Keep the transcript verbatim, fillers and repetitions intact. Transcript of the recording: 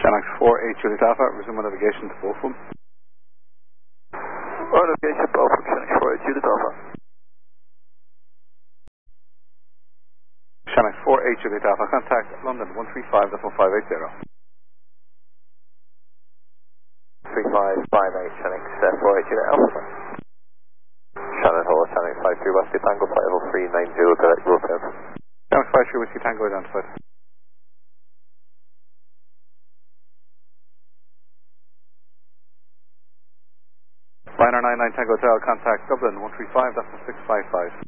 Channel four eight Juliet Alpha, resume navigation to Bochum. Or navigation Bochum, Channel four eight Juliet Alpha. Channel four eight Juliet Alpha, contact London one three five point five eight zero. three five five eight, Channel four eight Juliet Alpha. Channel Hall, Channel five three Whiskey Tango, five oh three nine zero, direct route. Channel five three Whiskey Tango identified. Liner nine nine Tango Hotel, contact Dublin one three five point six five five.